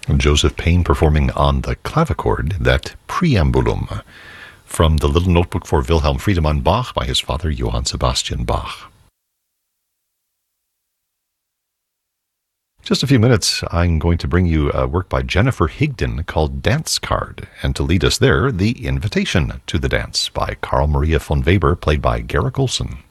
Joseph Payne performing on the clavichord that Preambulum from the Little Notebook for Wilhelm Friedemann Bach by his father Johann Sebastian Bach. Just a few minutes, I'm going to bring you a work by Jennifer Higdon called Dance Card, and to lead us there, The Invitation to the Dance by Carl Maria von Weber, played by Garrick Olson.